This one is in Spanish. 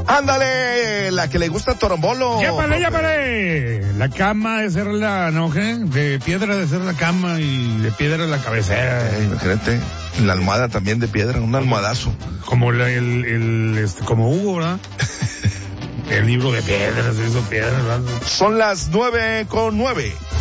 Ándale, la que le gusta Torombolo. Llápale. La cama de ser de piedra de ser la cama y de piedra la cabecera. Imagínate, la almohada también de piedra, un almohadazo. Como como Hugo, ¿verdad? El libro de piedras, eso piedras, ¿verdad? Son las 9:09.